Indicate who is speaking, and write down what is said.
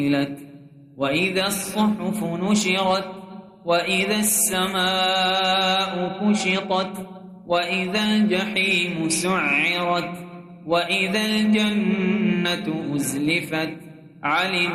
Speaker 1: وإذا الصحف نشرت وإذا السماء كشطت وإذا الجحيم سعرت وإذا الجنة أزلفت علمت